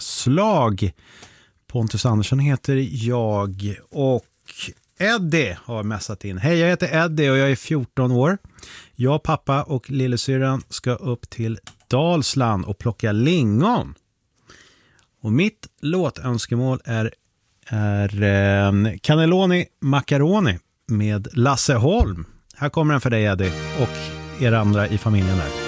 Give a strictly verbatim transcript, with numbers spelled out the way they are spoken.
slag. Pontus Andersson heter jag och Eddie har messat in. Hej, jag heter Eddie och jag är fjorton år. Jag, pappa och lillasyrran ska upp till Dalsland och plocka lingon. Och mitt låtönskemål är, är eh, Cannelloni Macaroni med Lasse Holm. Här kommer den för dig, Eddie, och er andra i familjen där.